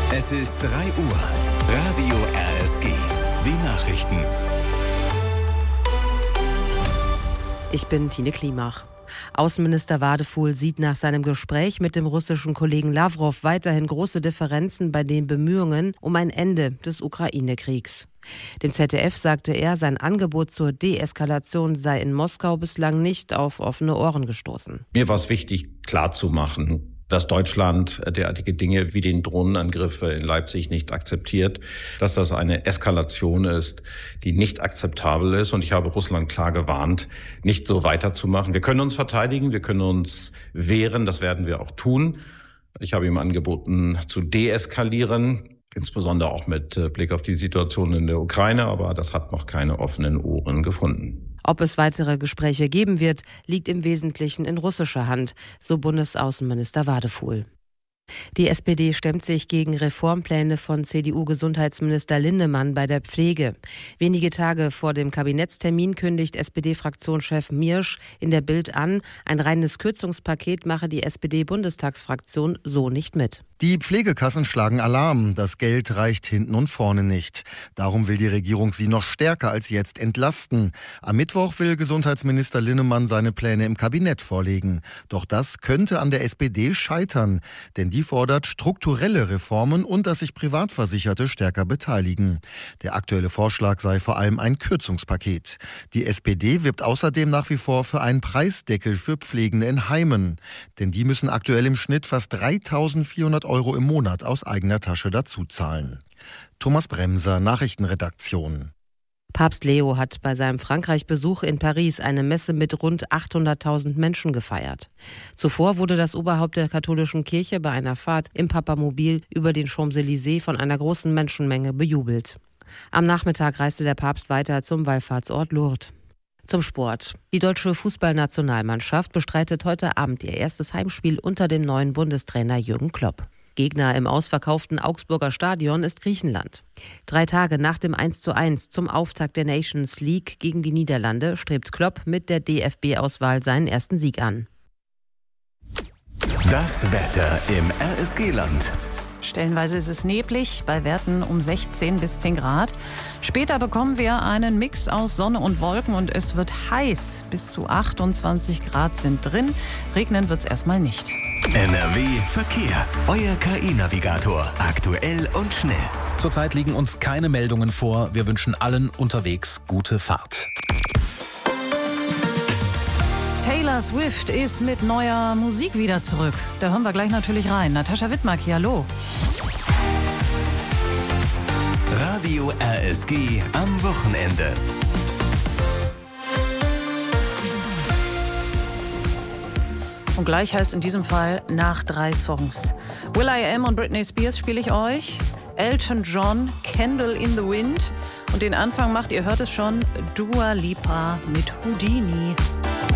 Es ist 3 Uhr. Radio RSG. Die Nachrichten. Ich bin Tine Klimach. Außenminister Wadefuhl sieht nach seinem Gespräch mit dem russischen Kollegen Lawrow weiterhin große Differenzen bei den Bemühungen um ein Ende des Ukraine-Kriegs. Dem ZDF sagte er, sein Angebot zur Deeskalation sei in Moskau bislang nicht auf offene Ohren gestoßen. Mir war es wichtig, klarzumachen, dass Deutschland derartige Dinge wie den Drohnenangriffe in Leipzig nicht akzeptiert, dass das eine Eskalation ist, die nicht akzeptabel ist. Und ich habe Russland klar gewarnt, nicht so weiterzumachen. Wir können uns verteidigen, wir können uns wehren, das werden wir auch tun. Ich habe ihm angeboten, zu deeskalieren, insbesondere auch mit Blick auf die Situation in der Ukraine, aber das hat noch keine offenen Ohren gefunden. Ob es weitere Gespräche geben wird, liegt im Wesentlichen in russischer Hand, so Bundesaußenminister Wadefuhl. Die SPD stemmt sich gegen Reformpläne von CDU-Gesundheitsminister Linnemann bei der Pflege. Wenige Tage vor dem Kabinettstermin kündigt SPD-Fraktionschef Miersch in der Bild an, ein reines Kürzungspaket mache die SPD-Bundestagsfraktion so nicht mit. Die Pflegekassen schlagen Alarm. Das Geld reicht hinten und vorne nicht. Darum will die Regierung sie noch stärker als jetzt entlasten. Am Mittwoch will Gesundheitsminister Linnemann seine Pläne im Kabinett vorlegen. Doch das könnte an der SPD scheitern. Denn die fordert strukturelle Reformen und dass sich Privatversicherte stärker beteiligen. Der aktuelle Vorschlag sei vor allem ein Kürzungspaket. Die SPD wirbt außerdem nach wie vor für einen Preisdeckel für Pflegende in Heimen. Denn die müssen aktuell im Schnitt fast 3.400 € im Monat aus eigener Tasche dazuzahlen. Thomas Bremser, Nachrichtenredaktion. Papst Leo hat bei seinem Frankreich-Besuch in Paris eine Messe mit rund 800.000 Menschen gefeiert. Zuvor wurde das Oberhaupt der katholischen Kirche bei einer Fahrt im Papamobil über den Champs-Élysées von einer großen Menschenmenge bejubelt. Am Nachmittag reiste der Papst weiter zum Wallfahrtsort Lourdes. Zum Sport. Die deutsche Fußballnationalmannschaft bestreitet heute Abend ihr erstes Heimspiel unter dem neuen Bundestrainer Jürgen Klopp. Gegner im ausverkauften Augsburger Stadion ist Griechenland. 3 Tage nach dem 1:1 zum Auftakt der Nations League gegen die Niederlande strebt Klopp mit der DFB-Auswahl seinen ersten Sieg an. Das Wetter im RSG-Land. Stellenweise ist es neblig, bei Werten um 16 bis 10 Grad. Später bekommen wir einen Mix aus Sonne und Wolken und es wird heiß. Bis zu 28 Grad sind drin. Regnen wird es erstmal nicht. NRW Verkehr. Euer KI-Navigator. Aktuell und schnell. Zurzeit liegen uns keine Meldungen vor. Wir wünschen allen unterwegs gute Fahrt. Taylor Swift ist mit neuer Musik wieder zurück. Da hören wir gleich natürlich rein. Natascha Wittmark hier, hallo. Radio RSG am Wochenende. Und gleich heißt in diesem Fall nach 3 Songs. will.i.am und Britney Spears spiele ich euch. Elton John, Candle in the Wind. Und den Anfang macht, ihr hört es schon, Dua Lipa mit Houdini.